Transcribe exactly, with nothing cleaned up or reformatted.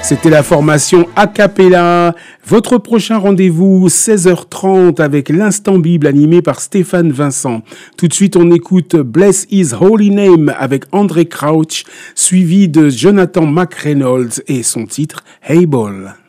C'était la formation a cappella. Votre prochain rendez-vous, seize heures trente, avec l'Instant Bible animé par Stéphane Vincent. Tout de suite, on écoute Bless His Holy Name avec André Crouch, suivi de Jonathan McReynolds et son titre Hey Ball.